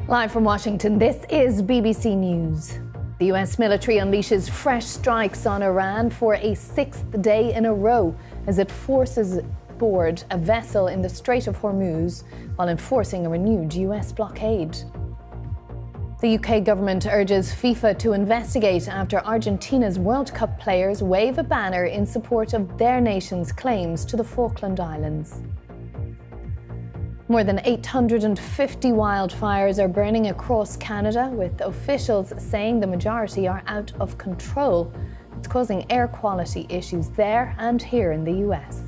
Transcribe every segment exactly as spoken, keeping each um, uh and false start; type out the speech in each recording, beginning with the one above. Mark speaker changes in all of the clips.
Speaker 1: Live from Washington, this is B B C News. The U S military unleashes fresh strikes on Iran for a sixth day in a row as it forces board a vessel in the Strait of Hormuz while enforcing a renewed U S blockade. The U K government urges FIFA to investigate after Argentina's World Cup players wave a banner in support of their nation's claims to the Falkland Islands. More than eight hundred fifty wildfires are burning across Canada, with officials saying the majority are out of control. It's causing air quality issues there and here in the U S.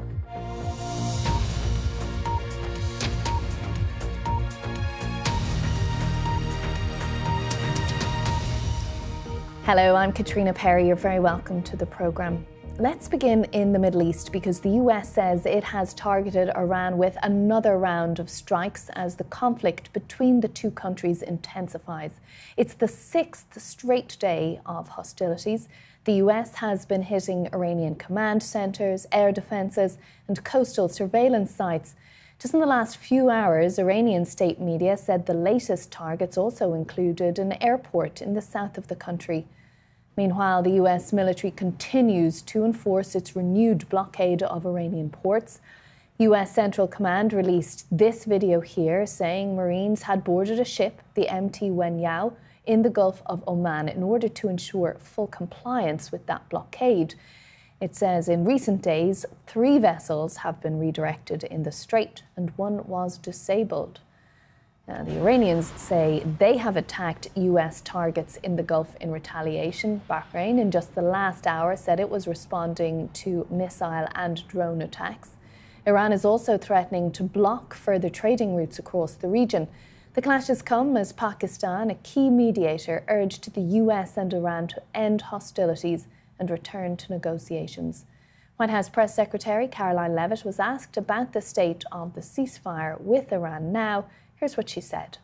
Speaker 1: Hello, I'm Katrina Perry. You're very welcome to the programme. Let's begin in the Middle East because the U S says it has targeted Iran with another round of strikes as the conflict between the two countries intensifies. It's the sixth straight day of hostilities. The U S has been hitting Iranian command centres, air defences and coastal surveillance sites. Just in the last few hours, Iranian state media said the latest targets also included an airport in the south of the country. Meanwhile, the U S military continues to enforce its renewed blockade of Iranian ports. U S Central Command released this video here saying Marines had boarded a ship, the M T Wen Yao, in the Gulf of Oman in order to ensure full compliance with that blockade. It says in recent days, three vessels have been redirected in the strait and one was disabled. Now, the Iranians say they have attacked U S targets in the Gulf in retaliation. Bahrain, in just the last hour, said it was responding to missile and drone attacks. Iran is also threatening to block further trading routes across the region. The clashes come as Pakistan, a key mediator, urged the U S and Iran to end hostilities and return to negotiations. White House Press Secretary Karoline Leavitt was asked about the state of the ceasefire with Iran now. Here's what she said.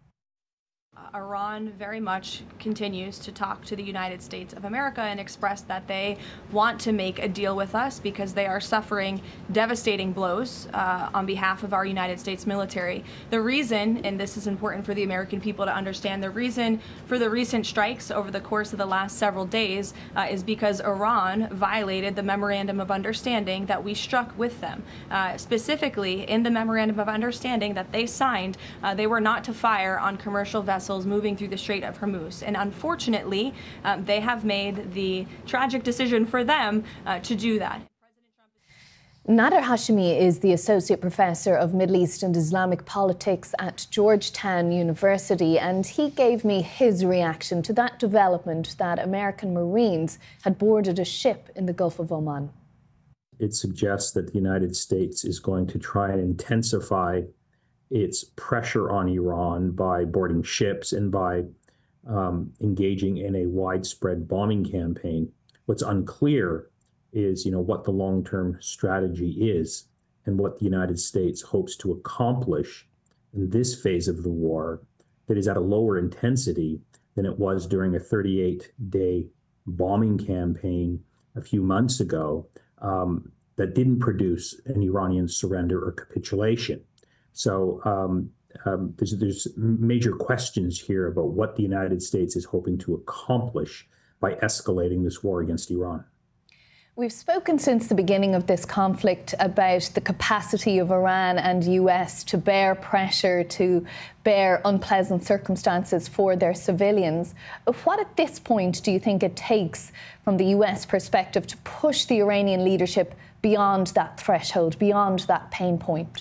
Speaker 2: Iran very much continues to talk to the United States of America and express that they want to make a deal with us because they are suffering devastating blows uh, on behalf of our United States military. The reason, and this is important for the American people to understand, the reason for the recent strikes over the course of the last several days uh, is because Iran violated the Memorandum of Understanding that we struck with them. Uh, specifically, in the Memorandum of Understanding that they signed, uh, they were not to fire on commercial vessels moving through the Strait of Hormuz. And unfortunately, um, they have made the tragic decision for them uh, to do that.
Speaker 1: Nader Hashemi is the Associate Professor of Middle East and Islamic Politics at Georgetown University, and he gave me his reaction to that development that American Marines had boarded a ship in the Gulf of Oman.
Speaker 3: It suggests that the United States is going to try and intensify its pressure on Iran by boarding ships and by um, engaging in a widespread bombing campaign. What's unclear is, you know, what the long-term strategy is and what the United States hopes to accomplish in this phase of the war that is at a lower intensity than it was during a thirty-eight day bombing campaign a few months ago um, that didn't produce an Iranian surrender or capitulation. So um, um, there's, there's major questions here about what the United States is hoping to accomplish by escalating this war against Iran.
Speaker 1: We've spoken since the beginning of this conflict about the capacity of Iran and U S to bear pressure, to bear unpleasant circumstances for their civilians. What at this point do you think it takes from the U S perspective to push the Iranian leadership beyond that threshold, beyond that pain point?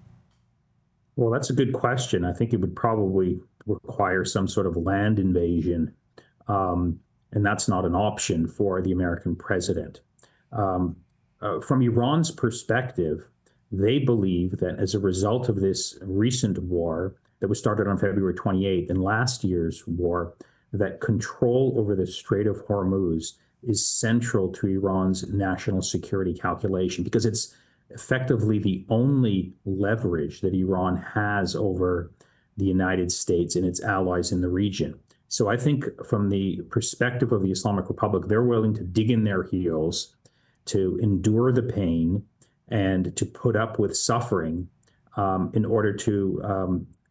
Speaker 3: Well, that's a good question. I think it would probably require some sort of land invasion, um, and that's not an option for the American president. Um, uh, from Iran's perspective, they believe that as a result of this recent war that was started on February twenty-eighth and last year's war, that control over the Strait of Hormuz is central to Iran's national security calculation because it's effectively the only leverage that Iran has over the United States and its allies in the region. So I think from the perspective of the Islamic Republic, they're willing to dig in their heels, to endure the pain, and to put up with suffering um, in order to um,